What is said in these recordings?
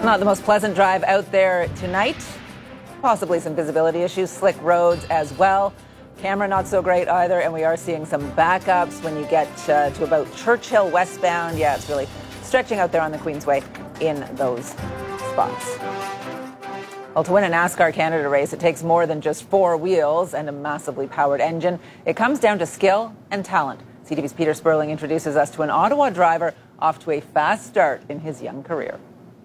Not the most pleasant drive out there tonight. Possibly some visibility issues, slick roads as well. Camera not so great either, and we are seeing some backups when you get to about Churchill westbound. Yeah, it's really stretching out there on the Queensway in those spots. Well, to win a NASCAR Canada race, it takes more than just four wheels and a massively powered engine. It comes down to skill and talent. CTV's Peter Sperling introduces us to an Ottawa driver off to a fast start in his young career.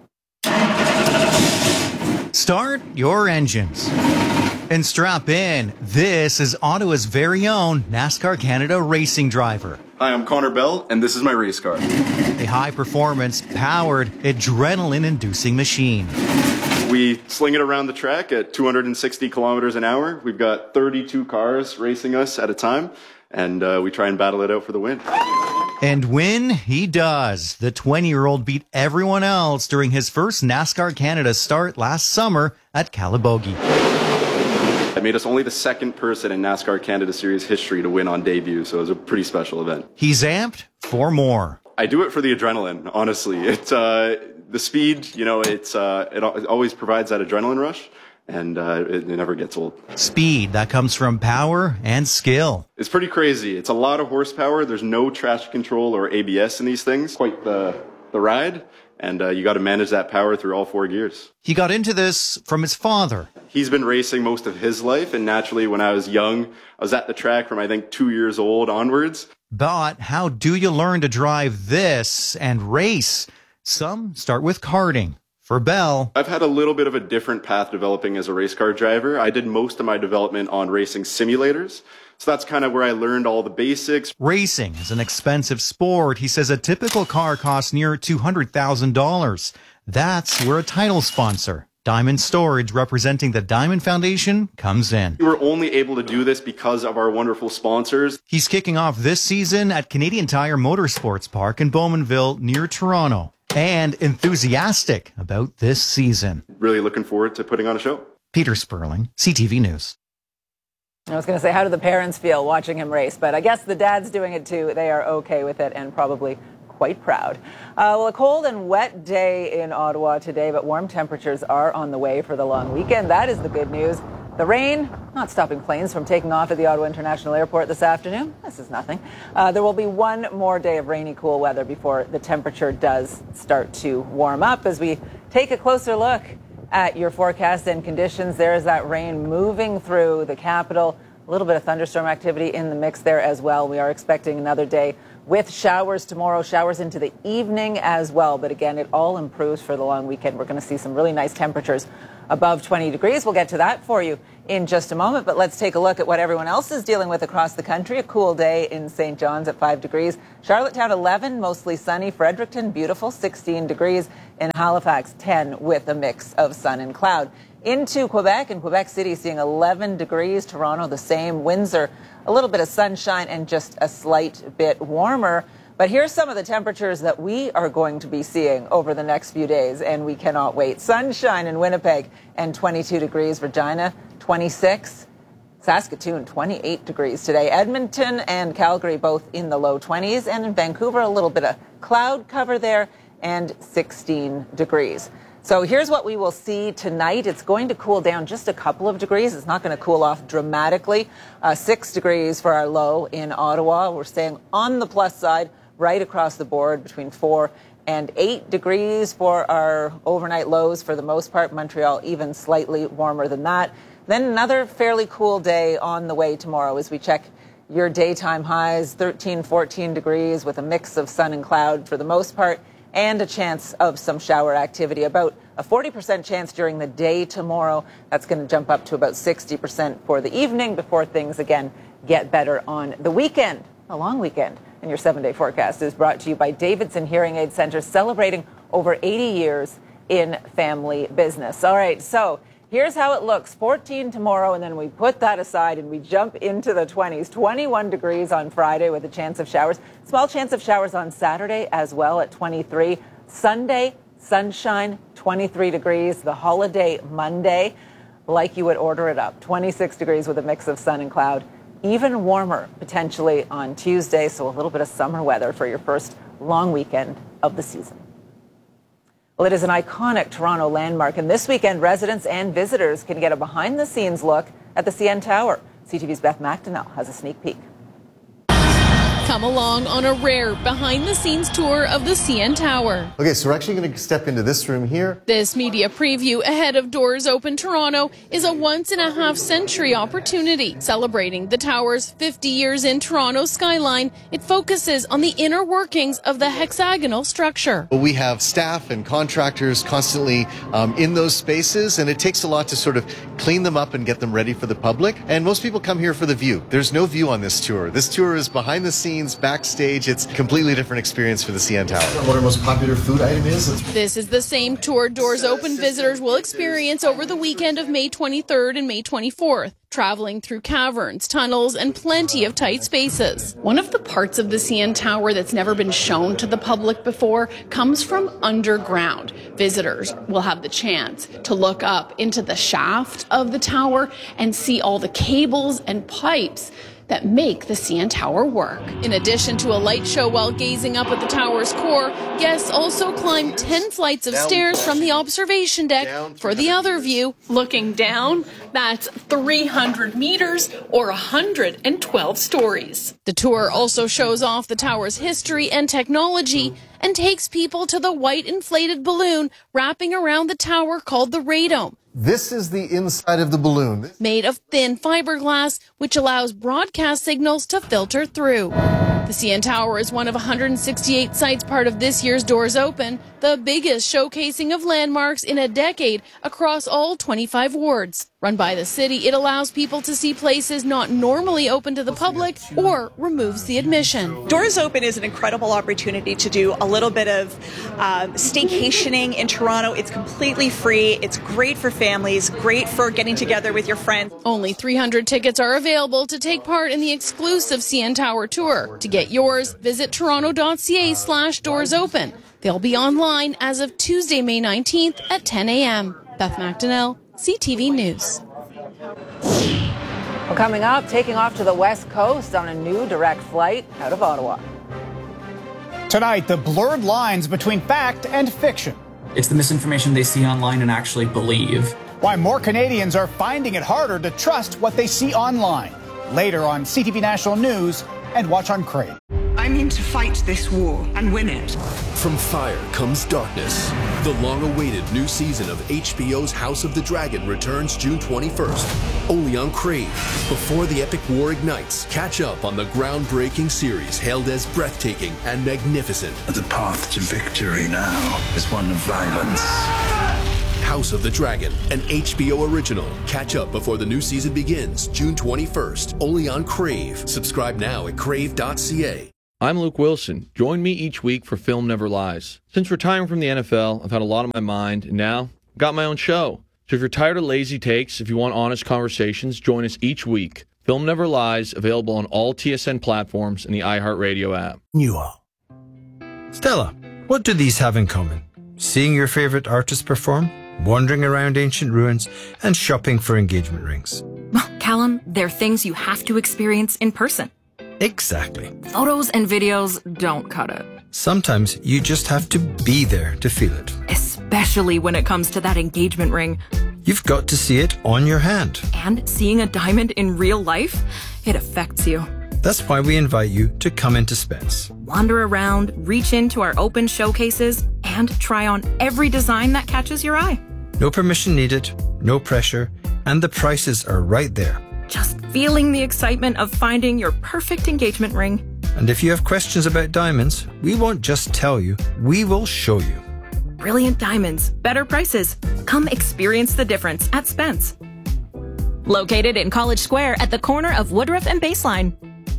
Start your engines and strap in. This is Ottawa's very own NASCAR Canada racing driver. Hi, I'm Connor Bell, and this is my race car. A high-performance, powered, adrenaline-inducing machine. We sling it around the track at 260 kilometers an hour. We've got 32 cars racing us at a time, and we try and battle it out for the win. And win he does. The 20-year-old beat everyone else during his first NASCAR Canada start last summer at Calabogie. It made us only the second person in NASCAR Canada Series history to win on debut, so it was a pretty special event. He's amped for more. I do it for the adrenaline, honestly. It's the speed, you know, it always provides that adrenaline rush. And it never gets old. Speed, that comes from power and skill. It's pretty crazy. It's a lot of horsepower. There's no traction control or ABS in these things. Quite the ride. And you got to manage that power through all four gears. He got into this from his father. He's been racing most of his life. And naturally, when I was young, I was at the track from, I think, 2 years old onwards. But how do you learn to drive this and race? Some start with karting. For Bell, I've had a little bit of a different path developing as a race car driver. I did most of my development on racing simulators. So that's kind of where I learned all the basics. Racing is an expensive sport. He says a typical car costs near $200,000. That's where a title sponsor, Diamond Storage, representing the Diamond Foundation, comes in. We were only able to do this because of our wonderful sponsors. He's kicking off this season at Canadian Tire Motorsports Park in Bowmanville near Toronto. And enthusiastic about this season. Really looking forward to putting on a show. Peter Sperling, CTV News. I was going to say, how do the parents feel watching him race? But I guess the dad's doing it too. They are okay with it and probably quite proud. Well, a cold and wet day in Ottawa today, but warm temperatures are on the way for the long weekend. That is the good news. The rain, not stopping planes from taking off at the Ottawa International Airport this afternoon. This is nothing. There will be one more day of rainy, cool weather before the temperature does start to warm up. As we take a closer look at your forecast and conditions, there is that rain moving through the capital. A little bit of thunderstorm activity in the mix there as well. We are expecting another day with showers tomorrow, showers into the evening as well. But again, it all improves for the long weekend. We're going to see some really nice temperatures above 20 degrees. We'll get to that for you in just a moment. But let's take a look at what everyone else is dealing with across the country. A cool day in St. John's at 5 degrees. Charlottetown 11, mostly sunny. Fredericton, beautiful, 16 degrees. In Halifax, 10 with a mix of sun and cloud. Into Quebec, in Quebec City, seeing 11 degrees. Toronto, the same. Windsor, a little bit of sunshine and just a slight bit warmer. But here's some of the temperatures that we are going to be seeing over the next few days, and we cannot wait. Sunshine in Winnipeg and 22 degrees. Regina, 26. Saskatoon, 28 degrees today. Edmonton and Calgary both in the low 20s. And in Vancouver, a little bit of cloud cover there and 16 degrees. So here's what we will see tonight. It's going to cool down just a couple of degrees. It's not going to cool off dramatically. 6 degrees for our low in Ottawa. We're staying on the plus side right across the board between 4 and 8 degrees for our overnight lows for the most part. Montreal even slightly warmer than that. Then another fairly cool day on the way tomorrow as we check your daytime highs, 13, 14 degrees with a mix of sun and cloud for the most part, and a chance of some shower activity. About a 40% chance during the day tomorrow. That's going to jump up to about 60% for the evening before things again get better on the weekend, a long weekend. And your 7-day forecast is brought to you by Davidson Hearing Aid Center, celebrating over 80 years in family business. All right, so here's how it looks. 14 tomorrow, and then we put that aside and we jump into the 20s. 21 degrees on Friday with a chance of showers. Small chance of showers on Saturday as well at 23. Sunday, sunshine, 23 degrees. The holiday Monday, like you would order it up. 26 degrees with a mix of sun and cloud. Even warmer potentially on Tuesday, so a little bit of summer weather for your first long weekend of the season. Well, it is an iconic Toronto landmark, and this weekend residents and visitors can get a behind-the-scenes look at the CN Tower. CTV's Beth McDonnell has a sneak peek. Come along on a rare behind-the-scenes tour of the CN Tower. Okay, so we're actually going to step into this room here. This media preview ahead of Doors Open Toronto is a once-in-a-half-century opportunity. Celebrating the tower's 50 years in Toronto's skyline, it focuses on the inner workings of the hexagonal structure. We have staff and contractors constantly in those spaces, and it takes a lot to sort of clean them up and get them ready for the public. And most people come here for the view. There's no view on this tour. This tour is behind the scenes, backstage. It's a completely different experience for the CN Tower. What our most popular food item is? This is the same tour Doors Open visitors will experience over the weekend of May 23rd and May 24th, traveling through caverns, tunnels, and plenty of tight spaces. One of the parts of the CN Tower that's never been shown to the public before comes from underground. Visitors will have the chance to look up into the shaft of the tower and see all the cables and pipes that make the CN Tower work. In addition to a light show while gazing up at the tower's core, guests also climb 10 flights of stairs from the observation deck for the other view. Looking down, that's 300 meters or 112 stories. The tour also shows off the tower's history and technology and takes people to the white inflated balloon wrapping around the tower called the radome. This is the inside of the balloon. Made of thin fiberglass, which allows broadcast signals to filter through. The CN Tower is one of 168 sites part of this year's Doors Open, the biggest showcasing of landmarks in a decade across all 25 wards. Run by the city, it allows people to see places not normally open to the public or removes the admission. Doors Open is an incredible opportunity to do a little bit of staycationing in Toronto. It's completely free. It's great for families, great for getting together with your friends. Only 300 tickets are available to take part in the exclusive CN Tower tour. To get yours, visit toronto.ca/doorsopen. They'll be online as of Tuesday, May 19th at 10 a.m. Beth McDonnell, CTV News. Well, coming up, taking off to the West Coast on a new direct flight out of Ottawa. Tonight, the blurred lines between fact and fiction. It's the misinformation they see online and actually believe. Why more Canadians are finding it harder to trust what they see online. Later on CTV National News and watch on Crave. I mean to fight this war and win it. From fire comes darkness. The long-awaited new season of HBO's House of the Dragon returns June 21st, only on Crave. Before the epic war ignites, catch up on the groundbreaking series hailed as breathtaking and magnificent. The path to victory now is one of violence. House of the Dragon, an HBO original. Catch up before the new season begins, June 21st, only on Crave. Subscribe now at crave.ca. I'm Luke Wilson. Join me each week for Film Never Lies. Since retiring from the NFL, I've had a lot on my mind, and now I've got my own show. So if you're tired of lazy takes, if you want honest conversations, join us each week. Film Never Lies, available on all TSN platforms and the iHeartRadio app. You are. Stella, what do these have in common? Seeing your favorite artist perform, wandering around ancient ruins, and shopping for engagement rings. Well, Callum, they're things you have to experience in person. Exactly. Photos and videos don't cut it. Sometimes you just have to be there to feel it. Especially when it comes to that engagement ring. You've got to see it on your hand. And seeing a diamond in real life, it affects you. That's why we invite you to come into Spence. Wander around, reach into our open showcases, and try on every design that catches your eye. No permission needed, no pressure, and the prices are right there. Just feeling the excitement of finding your perfect engagement ring. And if you have questions about diamonds, we won't just tell you, we will show you. Brilliant diamonds, better prices. Come experience the difference at Spence. Located in College Square at the corner of Woodruff and Baseline.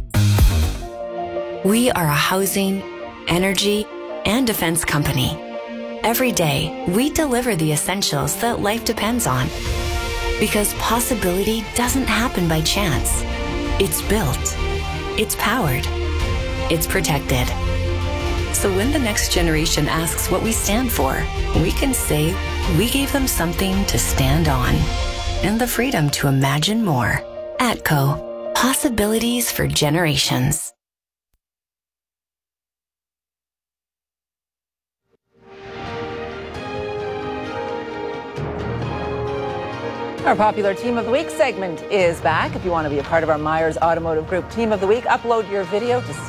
We are a housing, energy, and defense company. Every day, we deliver the essentials that life depends on. Because possibility doesn't happen by chance. It's built. It's powered. It's protected. So when the next generation asks what we stand for, we can say we gave them something to stand on. And the freedom to imagine more. ATCO. Possibilities for generations. Our popular Team of the Week segment is back. If you want to be a part of our Myers Automotive Group Team of the Week, upload your video to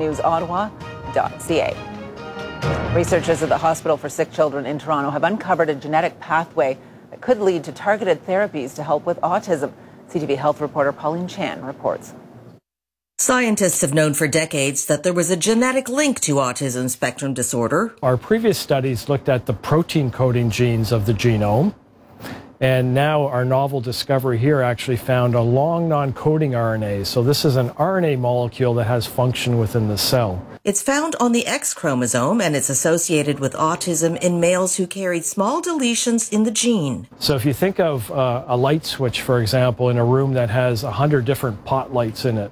ctvnewsottawa.ca. Researchers at the Hospital for Sick Children in Toronto have uncovered a genetic pathway that could lead to targeted therapies to help with autism. CTV Health reporter Pauline Chan reports. Scientists have known for decades that there was a genetic link to autism spectrum disorder. Our previous studies looked at the protein coding genes of the genome. And now our novel discovery here actually found a long non-coding RNA. So this is an RNA molecule that has function within the cell. It's found on the X chromosome, and it's associated with autism in males who carried small deletions in the gene. So if you think of a light switch, for example, in a room that has 100 different pot lights in it,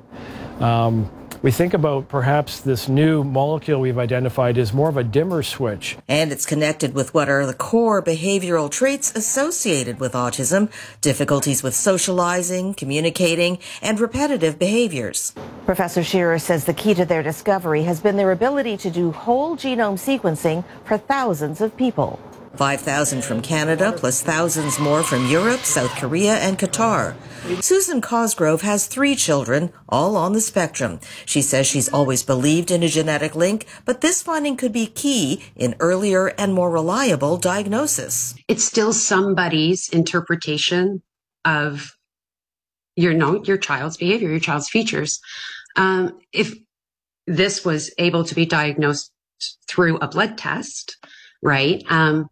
we think about perhaps this new molecule we've identified is more of a dimmer switch. And it's connected with what are the core behavioral traits associated with autism: difficulties with socializing, communicating, and repetitive behaviors. Professor Shearer says the key to their discovery has been their ability to do whole genome sequencing for thousands of people. 5,000 from Canada, plus thousands more from Europe, South Korea, and Qatar. Susan Cosgrove has 3 children, all on the spectrum. She says she's always believed in a genetic link, but this finding could be key in earlier and more reliable diagnosis. It's still somebody's interpretation of your child's behavior, your child's features. If this was able to be diagnosed through a blood test, right,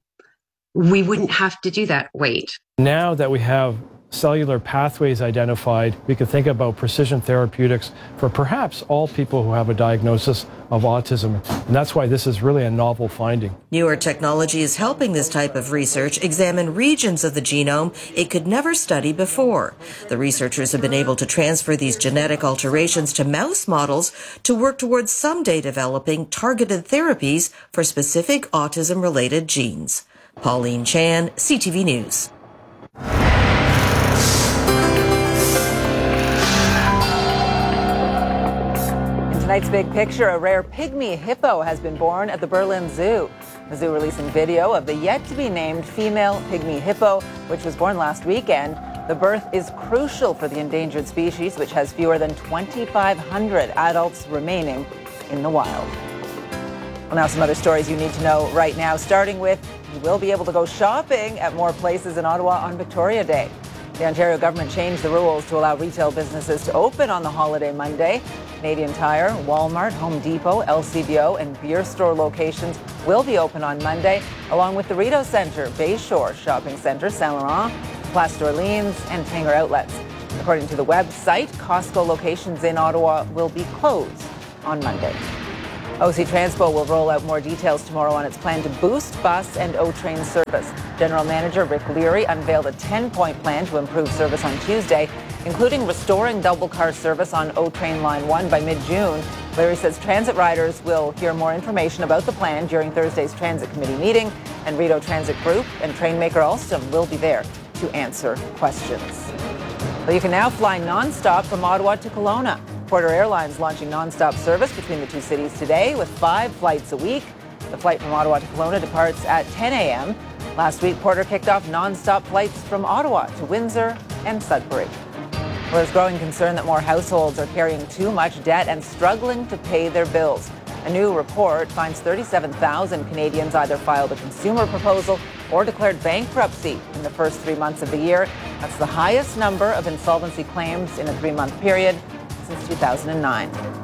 we wouldn't have to do that. Now that we have cellular pathways identified, we can think about precision therapeutics for perhaps all people who have a diagnosis of autism. And that's why this is really a novel finding. Newer technology is helping this type of research examine regions of the genome it could never study before. The researchers have been able to transfer these genetic alterations to mouse models to work towards someday developing targeted therapies for specific autism-related genes. Pauline Chan, CTV News. Tonight's big picture, a rare pygmy hippo has been born at the Berlin Zoo. The zoo releasing video of the yet-to-be-named female pygmy hippo, which was born last weekend. The birth is crucial for the endangered species, which has fewer than 2,500 adults remaining in the wild. Well, now some other stories you need to know right now, starting with you will be able to go shopping at more places in Ottawa on Victoria Day. The Ontario government changed the rules to allow retail businesses to open on the holiday Monday. Canadian Tire, Walmart, Home Depot, LCBO, and beer store locations will be open on Monday, along with the Rideau Centre, Bayshore Shopping Centre, Saint Laurent, Place d'Orleans, and Tanger Outlets. According to the website, Costco locations in Ottawa will be closed on Monday. OC Transpo will roll out more details tomorrow on its plan to boost bus and O-Train service. General Manager Rick Leary unveiled a 10-point plan to improve service on Tuesday, including restoring double-car service on O-Train Line 1 by mid-June. Leary says transit riders will hear more information about the plan during Thursday's Transit Committee meeting, and Rideau Transit Group and Trainmaker Alstom will be there to answer questions. Well, you can now fly non-stop from Ottawa to Kelowna. Porter Airlines launching non-stop service between the two cities today with 5 flights a week. The flight from Ottawa to Kelowna departs at 10 a.m. Last week, Porter kicked off non-stop flights from Ottawa to Windsor and Sudbury. Well, there's growing concern that more households are carrying too much debt and struggling to pay their bills. A new report finds 37,000 Canadians either filed a consumer proposal or declared bankruptcy in the first 3 months of the year. That's the highest number of insolvency claims in a 3-month period since 2009.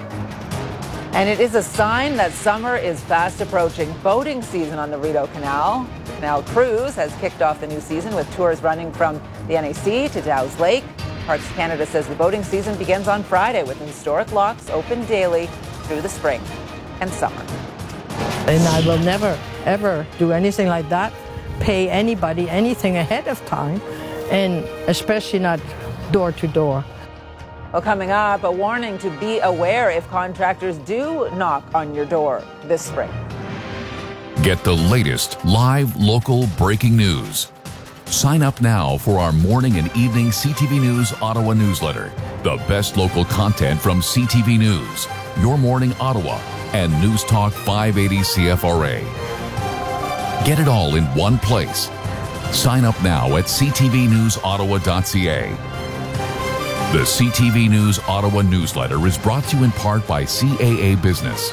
And it is a sign that summer is fast approaching. Boating season on the Rideau Canal. The Canal Cruise has kicked off the new season with tours running from the NAC to Dow's Lake. Parks Canada says the boating season begins on Friday with historic locks open daily through the spring and summer. And I will never, ever do anything like that, pay anybody anything ahead of time, and especially not door to door. Well, coming up, a warning to be aware if contractors do knock on your door this spring. Get the latest live local breaking news. Sign up now for our morning and evening CTV News Ottawa newsletter. The best local content from CTV News, Your Morning Ottawa, and News Talk 580 CFRA. Get it all in one place. Sign up now at ctvnewsottawa.ca. The CTV News Ottawa newsletter is brought to you in part by CAA Business.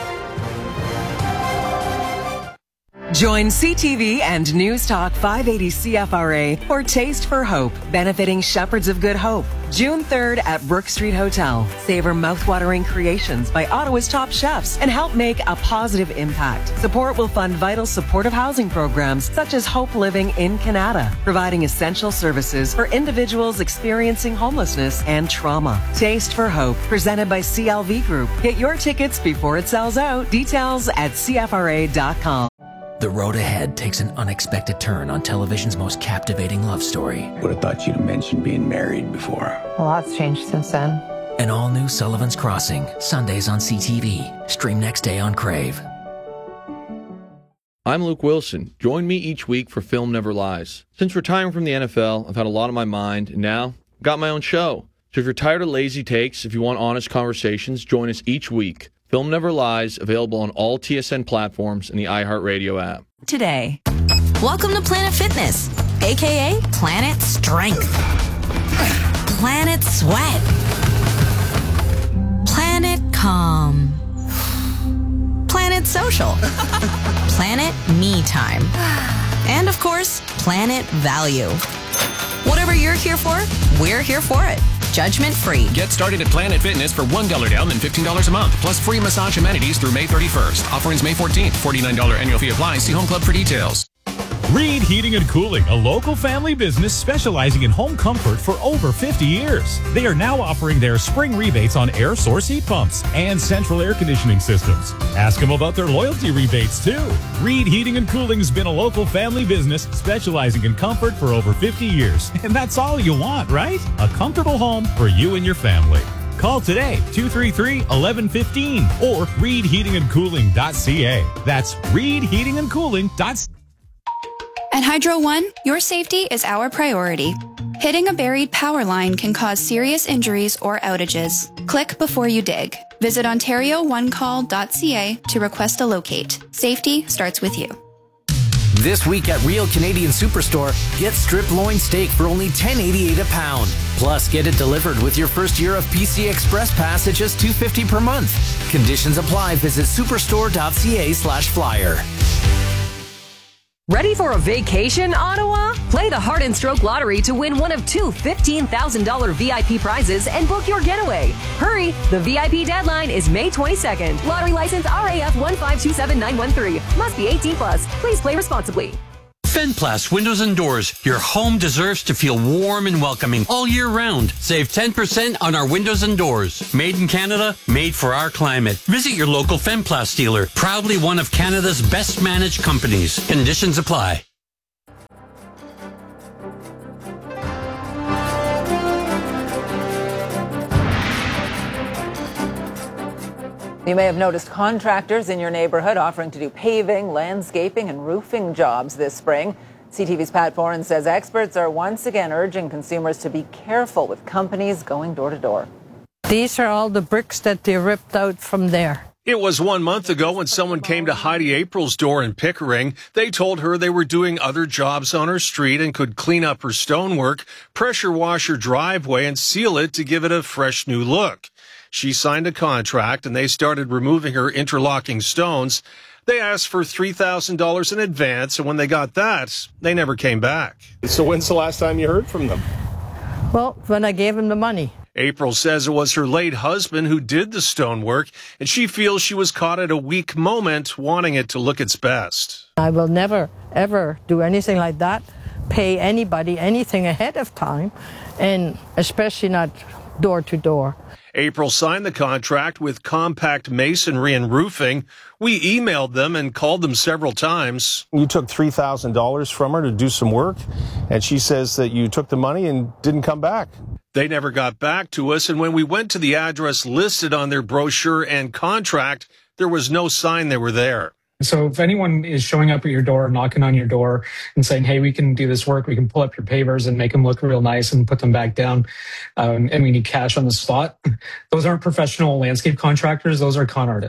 Join CTV and News Talk 580 CFRA for Taste for Hope, benefiting Shepherds of Good Hope. June 3rd at Brook Street Hotel. Savor mouthwatering creations by Ottawa's top chefs and help make a positive impact. Support will fund vital supportive housing programs such as Hope Living in Canada, providing essential services for individuals experiencing homelessness and trauma. Taste for Hope, presented by CLV Group. Get your tickets before it sells out. Details at CFRA.com. The road ahead takes an unexpected turn on television's most captivating love story. Would have thought you'd mentioned being married before. A lot's changed since then. An all-new Sullivan's Crossing, Sundays on CTV. Stream next day on Crave. I'm Luke Wilson. Join me each week for Film Never Lies. Since retiring from the NFL, I've had a lot on my mind, and now I've got my own show. So if you're tired of lazy takes, if you want honest conversations, join us each week. Film Never Lies, available on all TSN platforms and the iHeartRadio app. Today. Welcome to Planet Fitness, aka Planet Strength, Planet Sweat, Planet Calm, Planet Social, Planet Me Time, and of course, Planet Value. Whatever you're here for, we're here for it. Judgment free. Get started at Planet Fitness for $1 down and $15 a month, plus free massage amenities through May 31st. Offer ends May 14th. $49 annual fee applies. See Home Club for details. Reed Heating and Cooling, a local family business specializing in home comfort for over 50 years. They are now offering their spring rebates on air source heat pumps and central air conditioning systems. Ask them about their loyalty rebates, too. Reed Heating and Cooling's been a local family business specializing in comfort for over 50 years. And that's all you want, right? A comfortable home for you and your family. Call today, 233-1115 or reedheatingandcooling.ca. That's reedheatingandcooling.ca. At Hydro One, your safety is our priority. Hitting a buried power line can cause serious injuries or outages. Click before you dig. Visit OntarioOneCall.ca to request a locate. Safety starts with you. This week at Real Canadian Superstore, get strip loin steak for only $10.88 a pound. Plus, get it delivered with your first year of PC Express Pass at just $2.50 per month. Conditions apply. Visit superstore.ca/flyer. Ready for a vacation, Ottawa? Play the Heart and Stroke Lottery to win one of two $15,000 VIP prizes and book your getaway. Hurry! The VIP deadline is May 22nd. Lottery license RAF 1527913. Must be 18 plus. Please play responsibly. Fenplast Windows and Doors. Your home deserves to feel warm and welcoming all year round. Save 10% on our windows and doors. Made in Canada, made for our climate. Visit your local Fenplast dealer. Proudly one of Canada's best managed companies. Conditions apply. You may have noticed contractors in your neighborhood offering to do paving, landscaping, and roofing jobs this spring. CTV's Pat Foran says experts are once again urging consumers to be careful with companies going door to door. These are all the bricks that they ripped out from there. It was 1 month ago when someone came to Heidi April's door in Pickering. They told her they were doing other jobs on her street and could clean up her stonework, pressure wash her driveway, and seal it to give it a fresh new look. She signed a contract and they started removing her interlocking stones. They asked for $3,000 in advance, and when they got that, they never came back. So when's the last time you heard from them? Well, when I gave him the money. April says it was her late husband who did the stonework, and she feels she was caught at a weak moment wanting it to look its best. I will never, ever do anything like that, pay anybody anything ahead of time, and especially not door to door. April signed the contract with Compact Masonry and Roofing. We emailed them and called them several times. You took $3,000 from her to do some work, and she says that you took the money and didn't come back. They never got back to us, and when we went to the address listed on their brochure and contract, there was no sign they were there. So if anyone is showing up at your door, knocking on your door and saying, hey, we can do this work, we can pull up your pavers and make them look real nice and put them back down, and we need cash on the spot, those aren't professional landscape contractors, those are con artists.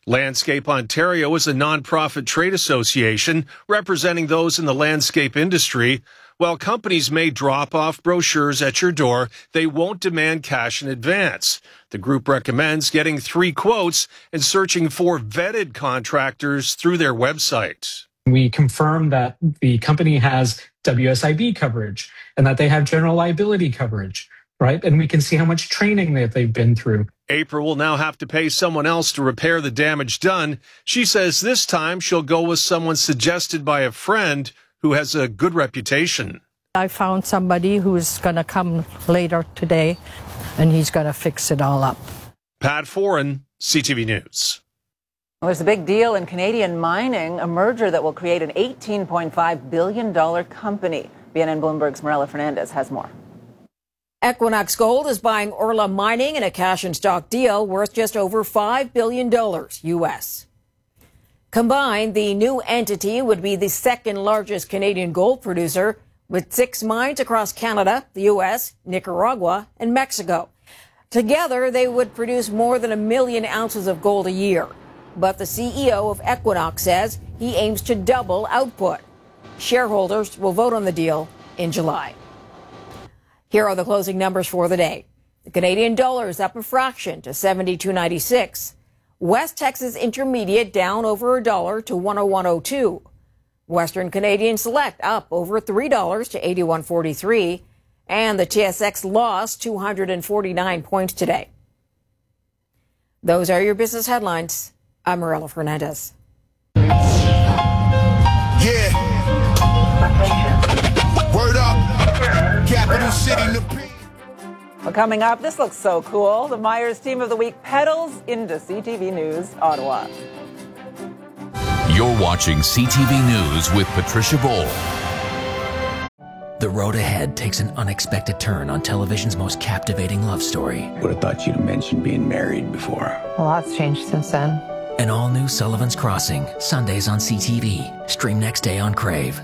Landscape Ontario is a non-profit trade association representing those in the landscape industry. While companies may drop off brochures at your door, they won't demand cash in advance. The group recommends getting 3 quotes and searching for vetted contractors through their website. We confirm that the company has WSIB coverage and that they have general liability coverage, right? And we can see how much training that they've been through. April will now have to pay someone else to repair the damage done. She says this time she'll go with someone suggested by a friend who has a good reputation. I found somebody who's going to come later today, and he's going to fix it all up. Pat Foran, CTV News. Well, there's a big deal in Canadian mining, a merger that will create an $18.5 billion company. BNN Bloomberg's Marella Fernandez has more. Equinox Gold is buying Orla Mining in a cash and stock deal worth just over $5 billion U.S. Combined, the new entity would be the second largest Canadian gold producer, with 6 mines across Canada, the U.S., Nicaragua, and Mexico. Together, they would produce more than 1 million ounces of gold a year. But the CEO of Equinox says he aims to double output. Shareholders will vote on the deal in July. Here are the closing numbers for the day. The Canadian dollar is up a fraction to 72.96. West Texas Intermediate down over $1 to 101.02. Western Canadian Select up over $3 to 81.43. And the TSX lost 249 points today. Those are your business headlines. I'm Marella Fernandez. Yeah. Word up. Capital City. Well, coming up, this looks so cool. The Myers Team of the Week pedals into CTV News, Ottawa. You're watching CTV News with Patricia Bowl. The road ahead takes an unexpected turn on television's most captivating love story. Would have thought you'd have mentioned being married before. A lot's changed since then. An all-new Sullivan's Crossing, Sundays on CTV. Stream next day on Crave.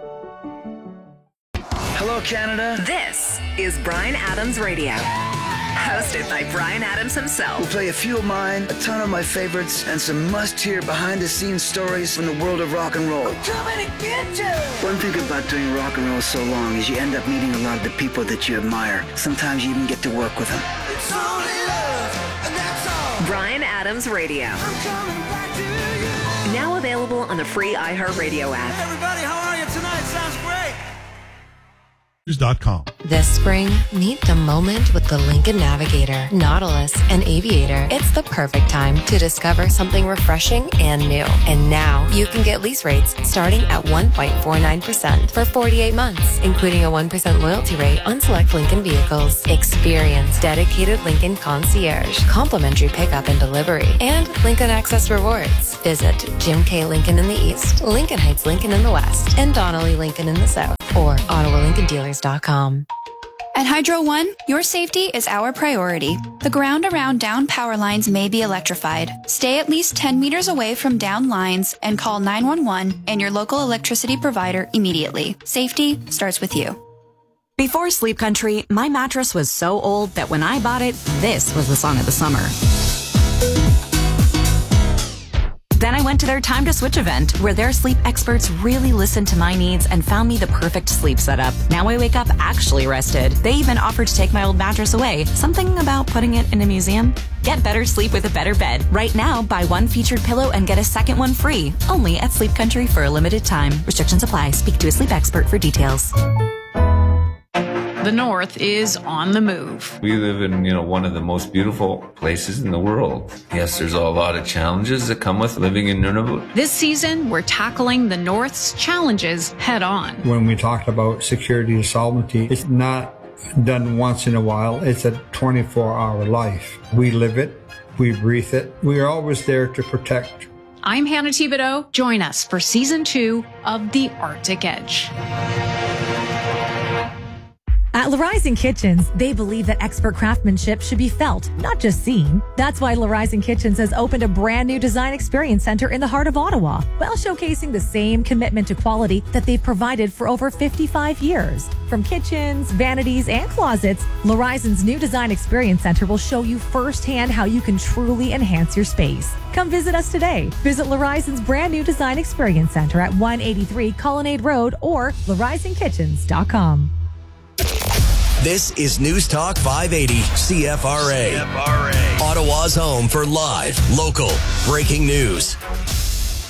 Hello, Canada. This is Bryan Adams Radio. Hosted by Bryan Adams himself. We'll play a few of mine, a ton of my favorites, and some must-hear behind-the-scenes stories from the world of rock and roll. I'm coming to get you! One thing about doing rock and roll so long is you end up meeting a lot of the people that you admire. Sometimes you even get to work with them. It's only love, and that's all. Bryan Adams Radio. I'm coming back to you. Now available on the free iHeartRadio app. Hey everybody, how are you tonight? Sounds great. This spring, meet the moment with the Lincoln Navigator, Nautilus, and Aviator. It's the perfect time to discover something refreshing and new. And now, you can get lease rates starting at 1.49% for 48 months, including a 1% loyalty rate on select Lincoln vehicles. Experience dedicated Lincoln concierge, complimentary pickup and delivery, and Lincoln Access rewards. Visit Jim K. Lincoln in the East, Lincoln Heights Lincoln in the West, and Donnelly Lincoln in the South, or OttawaLincolnDealers.com. At Hydro One, your safety is our priority. The ground around down power lines may be electrified. Stay at least 10 meters away from down lines and call 911 and your local electricity provider immediately. Safety starts with you. Before Sleep Country, my mattress was so old that when I bought it, this was the song of the summer. Then I went to their Time to Switch event, where their sleep experts really listened to my needs and found me the perfect sleep setup. Now I wake up actually rested. They even offered to take my old mattress away. Something about putting it in a museum? Get better sleep with a better bed. Right now, buy one featured pillow and get a second one free. Only at Sleep Country for a limited time. Restrictions apply. Speak to a sleep expert for details. The North is on the move. We live in, one of the most beautiful places in the world. Yes, there's a lot of challenges that come with living in Nunavut. This season, we're tackling the North's challenges head on. When we talk about security and sovereignty, it's not done once in a while. It's a 24-hour life. We live it. We breathe it. We are always there to protect. I'm Hannah Thibodeau. Join us for Season 2 of The Arctic Edge. At L'Horizon Kitchens, they believe that expert craftsmanship should be felt, not just seen. That's why L'Horizon Kitchens has opened a brand new design experience center in the heart of Ottawa, while showcasing the same commitment to quality that they've provided for over 55 years. From kitchens, vanities, and closets, L'Horizon's new design experience center will show you firsthand how you can truly enhance your space. Come visit us today. Visit L'Horizon's brand new design experience center at 183 Colonnade Road or L'HorizonKitchens.com. This is News Talk 580 CFRA. Ottawa's home for live, local, breaking news.